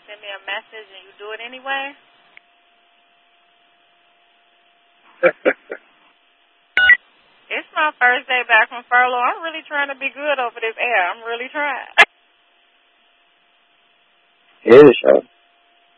send me a message and you do it anyway? It's my first day back from furlough. I'm really trying to be good over this air. I'm really trying. It is,